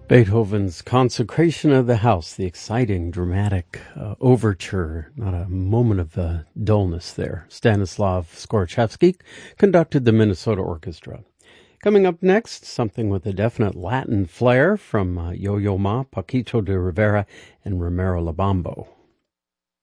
Beethoven's Consecration of the House, the exciting, dramatic overture, not a moment of dullness there. Stanislav Skorchevsky conducted the Minnesota Orchestra. Coming up next, something with a definite Latin flair from Yo-Yo Ma, Paquito de Rivera, and Romero Labambo.